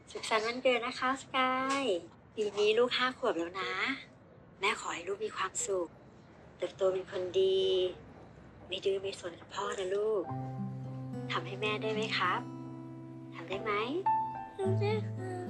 สุขสันต์วันเกิดนะคะสกายปีนี้ลูก5 ขวบแล้วนะ แม่ขอให้ลูกมีความสุขเติบโตเป็นคนดี ไม่ดื้อไม่สนกับพ่อนะลูกทำให้แม่ได้ไหมครับทำได้ไหมทำได้ค่ะ